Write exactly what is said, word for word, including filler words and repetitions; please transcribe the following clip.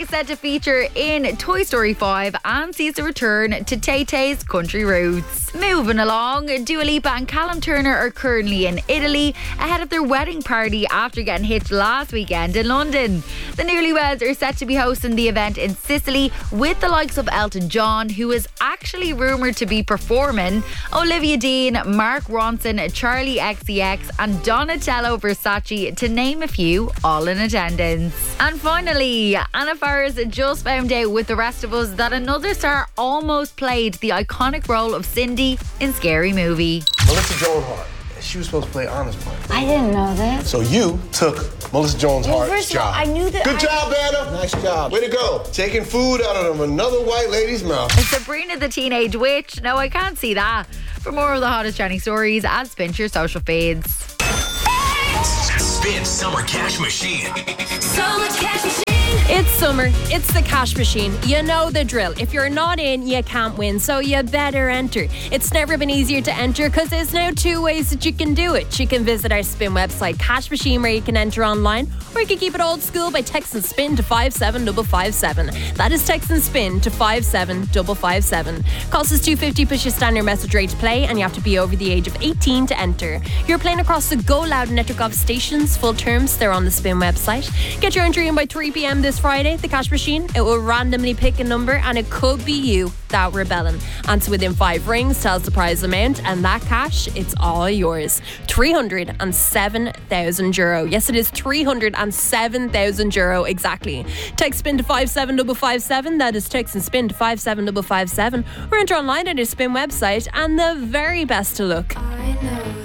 is set to feature in Toy Story five and sees a return to Tay-Tay's country roots. Moving along, Dua Lipa and Callum Turner are currently in Italy ahead of their wedding party after getting hitched last weekend in London. The newlyweds are set to be hosting the event in Sicily with the likes of Elton John, who is actually rumoured to be performing, Olivia Dean, Mark Ronson, Charlie X C X and Donatello Versace, to name a few, all in attendance. And finally, Anna Faris just found out with the rest of us that another star almost played the iconic role of Cindy in Scary Movie. Melissa Joan Hart. She was supposed to play Anna's part. I didn't know that. So you took Melissa Joan Well, Hart's first of all, job. I knew that Good I- job, Anna. Nice job. Way to go. Taking food out of another white lady's mouth. Sabrina the Teenage Witch. No, I can't see that. For more of the hottest trending stories, add Spin to your social feeds. Spin Summer Cash Machine. Summer Cash Machine. It's summer. It's the cash machine. You know the drill. If you're not in, you can't win, so you better enter. It's never been easier to enter because there's now two ways that you can do it. You can visit our Spin website, Cash Machine, where you can enter online, or you can keep it old school by texting SPIN to five seven five five seven. That is texting SPIN to five seven five five seven. Cost us two dollars fifty plus your standard message rate to play, and you have to be over the age of eighteen to enter. You're playing across the Go Loud network of stations. Full terms, they're on the Spin website. Get your entry in by three p.m. this Friday. The Cash Machine, it will randomly pick a number, and it could be you that rebelling. Answer within five rings, tells the prize amount, and that cash, it's all yours. three hundred seven thousand euro. Yes, it is three hundred seven thousand euro exactly. Text SPIN to five seven five five seven. That is text and SPIN to five seven five five seven. Or enter online at our Spin website, and the very best to look.